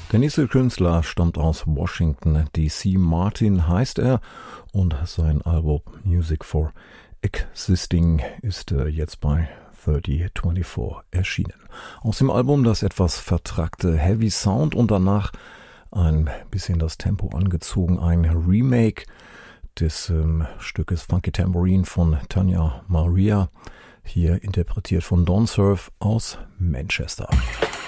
Der nächste Künstler stammt aus Washington, D.C. Martin heißt er und sein Album Music for Existing ist jetzt bei 3024 erschienen. Aus dem Album das etwas vertrackte Heavy Sound und danach ein bisschen das Tempo angezogen, ein Remake des Stückes Funky Tambourine von Tanya Maria, hier interpretiert von Don Surf aus Manchester.